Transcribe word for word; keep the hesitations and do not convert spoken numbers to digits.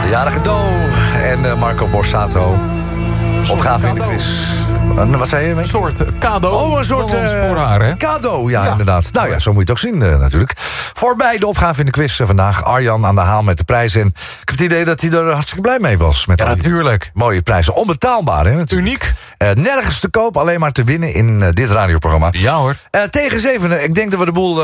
jarige Do en uh, Marco Borsato. Opgave in de quiz. Uh, wat zei je? Een soort cadeau. Oh, een soort uh, voor haar, hè? Cadeau, ja, ja, inderdaad. Nou ja, zo moet je het ook zien, uh, natuurlijk. Voorbij de opgave in de quiz uh, vandaag. Arjan aan de haal met de prijzen. En ik heb het idee dat hij er hartstikke blij mee was. Met ja, natuurlijk. Mooie prijzen. Onbetaalbaar, hè? Natuurlijk. Uniek. Uh, nergens te koop, alleen maar te winnen in uh, dit radioprogramma. Ja, hoor. Uh, tegen zevenen, ik denk dat we de boel... Uh,